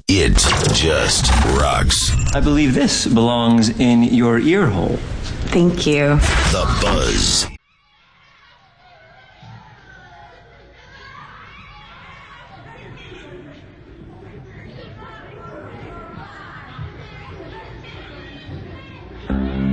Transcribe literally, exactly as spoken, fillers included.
It just rocks. I believe this belongs in your ear hole. Thank you. The Buzz.